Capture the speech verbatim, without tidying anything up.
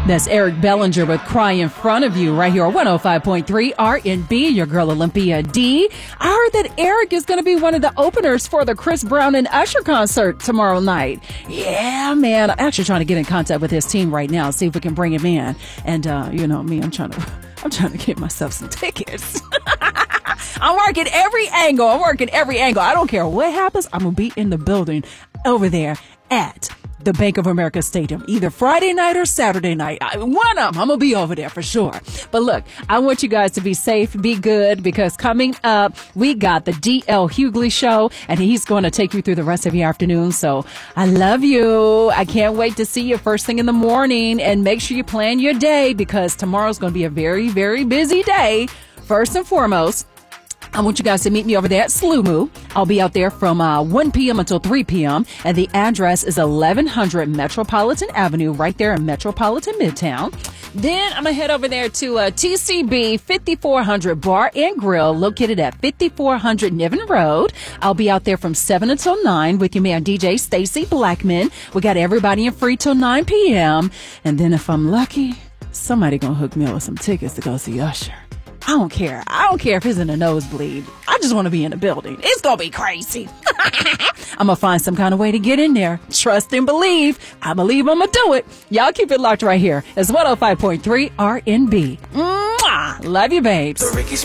That's Eric Bellinger with Cry in Front of You right here on one oh five point three R and B, your girl Olympia D. I heard that Eric is going to be one of the openers for the Chris Brown and Usher concert tomorrow night. Yeah, man. I'm actually trying to get in contact with his team right now, see if we can bring him in. And, uh, you know, me, I'm trying to, I'm trying to get myself some tickets. I'm working every angle. I'm working every angle. I don't care what happens. I'm going to be in the building over there at the Bank of America Stadium, either Friday night or Saturday night. I, one of them, I'm going to be over there for sure. But look, I want you guys to be safe, be good, because coming up, we got the D L Hughley Show, and he's going to take you through the rest of your afternoon. So I love you. I can't wait to see you first thing in the morning, and make sure you plan your day, because tomorrow's going to be a very, very busy day. First and foremost, I want you guys to meet me over there at Slumu. I'll be out there from uh, one p.m. until three p.m. And the address is eleven hundred Metropolitan Avenue, right there in Metropolitan Midtown. Then I'm going to head over there to uh, T C B fifty-four hundred Bar and Grill, located at fifty-four hundred Niven Road. I'll be out there from seven until nine with your man D J Stacy Blackman. We got everybody in free till nine p.m. And then if I'm lucky, somebody going to hook me up with some tickets to go see Usher. I don't care. I don't care if it's in a nosebleed. I just want to be in the building. It's going to be crazy. I'm going to find some kind of way to get in there. Trust and believe. I believe I'm going to do it. Y'all keep it locked right here. It's one oh five point three R and B. Mwah! Love you, babes.